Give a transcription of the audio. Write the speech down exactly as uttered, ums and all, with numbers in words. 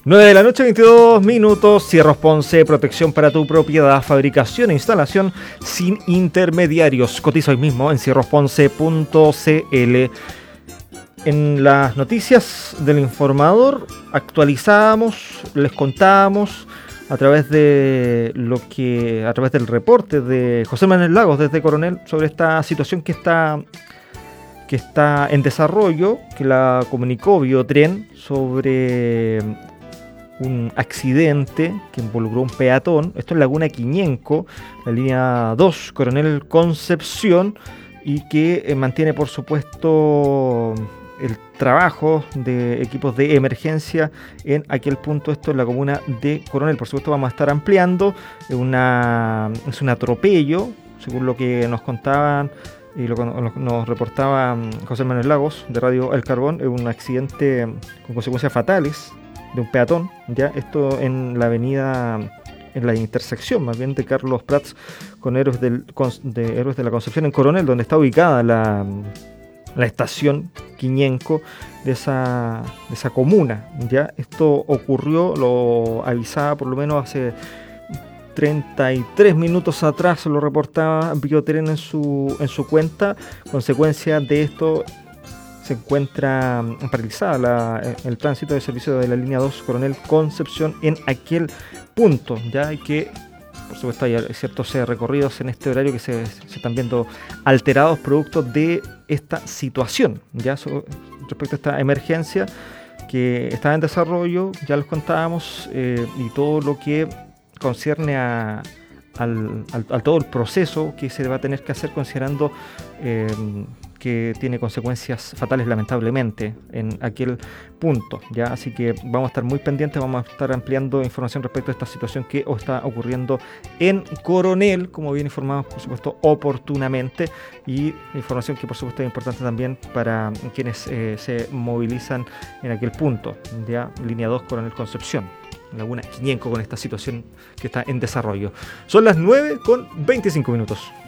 nueve de la noche, veintidós minutos. Cierros Ponce, protección para tu propiedad, fabricación e instalación sin intermediarios. Cotiza hoy mismo en cierros ponce punto c l. En las noticias del informador actualizamos, les contábamos a través de lo que, a través del reporte de José Manuel Lagos desde Coronel sobre esta situación que está que está en desarrollo, que la comunicó Biotren sobre un accidente que involucró un peatón. Esto es Laguna Quiñenco, la línea dos, Coronel Concepción, y que eh, mantiene, por supuesto, el trabajo de equipos de emergencia en aquel punto. Esto es la comuna de Coronel. Por supuesto, vamos a estar ampliando. Una, es un atropello, según lo que nos contaban y lo que nos reportaba José Manuel Lagos de Radio El Carbón. Es un accidente con consecuencias fatales de un peatón, ya esto en la avenida, en la intersección más bien de Carlos Prats con Héroes, del, con, de Héroes de la Concepción en Coronel, donde está ubicada la, la estación Quiñenco de esa, de esa comuna. Ya esto ocurrió, lo avisaba por lo menos hace treinta y tres minutos atrás, lo reportaba Biotren en su, en su cuenta. Consecuencia de esto, se encuentra paralizada la, el tránsito de servicio de la línea dos Coronel Concepción en aquel punto. Ya hay que, por supuesto, hay ciertos recorridos en este horario que se, se están viendo alterados producto de esta situación. Ya so, respecto a esta emergencia que está en desarrollo, ya los contábamos, eh, y todo lo que concierne a Al, al, al todo el proceso que se va a tener que hacer, considerando eh, que tiene consecuencias fatales lamentablemente en aquel punto, ¿ya? Así que vamos a estar muy pendientes, vamos a estar ampliando información respecto a esta situación que está ocurriendo en Coronel, como bien informados, por supuesto, oportunamente, y información que por supuesto es importante también para quienes eh, se movilizan en aquel punto, ¿ya? Línea dos Coronel Concepción, Laguna Quiñenco, con esta situación que está en desarrollo. Son las nueve con veinticinco minutos.